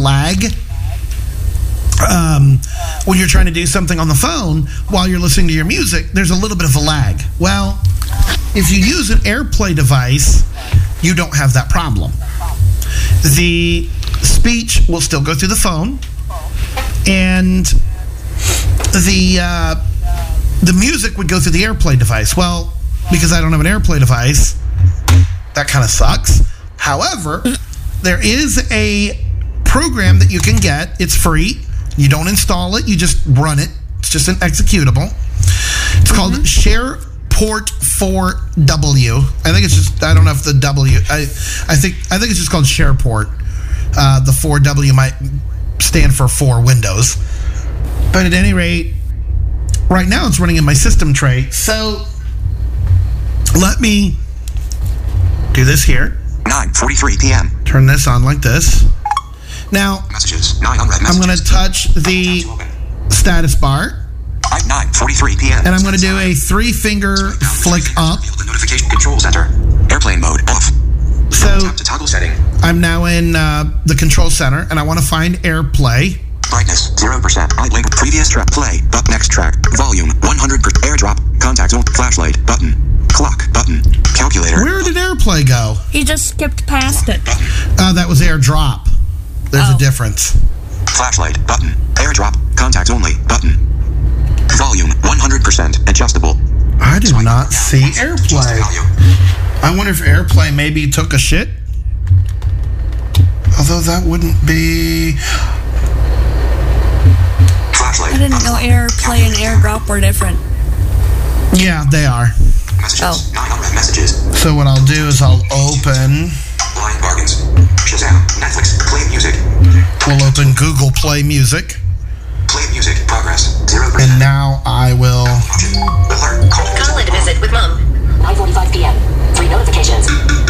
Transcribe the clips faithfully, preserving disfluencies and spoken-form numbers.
lag um, when you're trying to do something on the phone while you're listening to your music. There's a little bit of a lag. Well, if you use an AirPlay device, you don't have that problem. The speech will still go through the phone, and the uh, the music would go through the AirPlay device. Well, because I don't have an AirPlay device, that kind of sucks. However, there is a program that you can get. It's free. You don't install it. You just run it. It's just an executable. It's mm-hmm. called SharePort four W. I think it's just, I don't know if the W, I, I think I think it's just called SharePort. Uh, the four W might stand for four Windows. But at any rate, right now it's running in my system tray. So let me do this here. nine forty-three p.m. Turn this on like this. Now, messages, nine unread messages. I'm going to touch the status bar. nine forty-three p.m. And I'm going to do a three-finger flick up. The notification control center. Airplane mode off. So Tap to toggle setting. I'm now in uh, the control center, and I want to find AirPlay. Brightness zero percent. I link previous track. Play. But next track. Volume one hundred percent. AirDrop. Contact zone. Flashlight button. Clock button. Calculator. Where did AirPlay go? He just skipped past it. Uh, that was AirDrop. There's oh. a difference. Flashlight button. AirDrop. Contacts only button. Volume one hundred percent adjustable. I do Swipe not see AirPlay. I wonder if AirPlay maybe took a shit. Although that wouldn't be. Flashlight. I didn't know AirPlay and AirDrop were different. Yeah, they are. Messages. Oh. Nine unread messages. So what I'll do is I'll open. Blind bargains. Shazam. Netflix. Play music. We'll open Google Play Music. Play music. Progress. Zero percent. And now I will. Alert. Call. Call and visit with mom. nine forty-five p.m. Three notifications.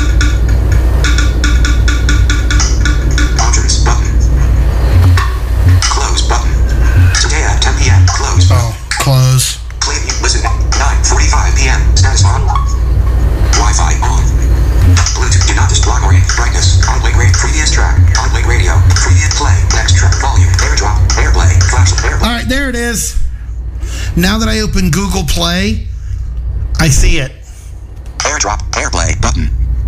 Options button. Close button. Today at ten p.m. Close. Oh, close. Play music. Listen. nine forty-five p.m. Status on. Wi-Fi on. Bluetooth. Do not display orient. Brightness. On link rate. Previous track. On link radio. Previous play. Next track. Volume. AirDrop. AirPlay. Flash. AirPlay. All right, there it is. Now that I open Google Play, I see it. AirDrop. AirPlay button.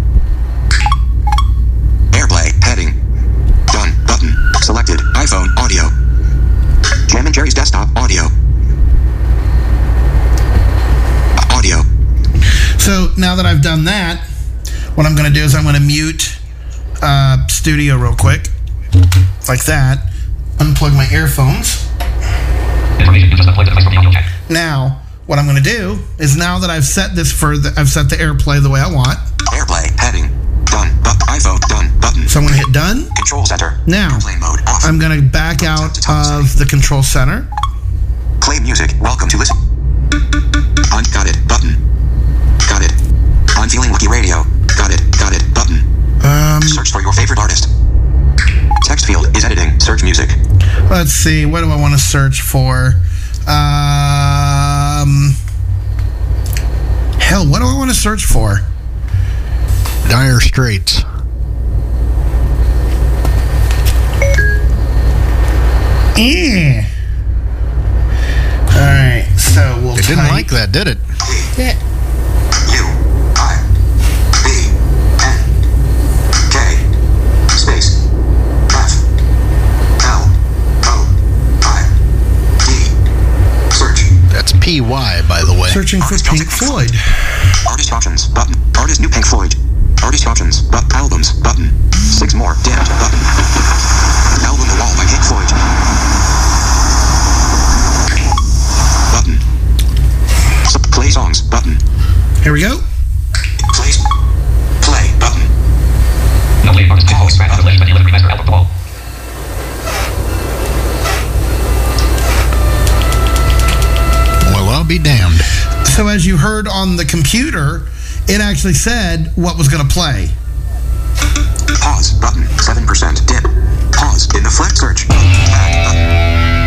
AirPlay heading. Done button. Selected. iPhone audio. Jam and Jerry's desktop audio. Uh, audio. So now that I've done that, what I'm going to do is I'm going to mute uh, Studio real quick, like that. Unplug my earphones. Now, what I'm going to do is now that I've set this for the, I've set the AirPlay the way I want. AirPlay heading. Done. But iPhone done button. So I'm going to hit done. Control center. Now, Airplane mode off. I'm going to back out of the control center. Play music. Welcome to listen. Un- got it. Button. Got it. I'm feeling lucky radio. Got it. Got it. Button. Um, Search for your favorite artist. Text field is editing. Search music. Let's see. What do I want to search for? Um, hell, what do I want to search for? Dire Straits. Yeah. All right. So we'll. It didn't type. like that, did it? Yeah. U I B N K space F L O I D. Search. That's P Y, by the way. Searching for Artist Pink music. Floyd. Artist options button. Artist new Pink Floyd. Artist options but albums button. Six more dimmed button. Album The Wall by Pink Floyd. Button. So play songs button. Here we go. Play. Play button. No play artist Pink Floyd spread other list but delivery master album The Wall. Well, I'll be damned. So as you heard on the computer, it actually said what was going to play. Pause button. seven percent dim. Pause in the flat search. Back button.